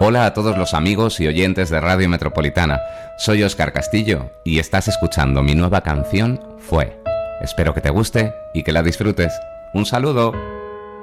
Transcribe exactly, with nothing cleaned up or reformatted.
Hola a todos los amigos y oyentes de Radio Metropolitana. Soy Óscar Castillo y estás escuchando mi nueva canción Fue. Espero que te guste y que la disfrutes. ¡Un saludo!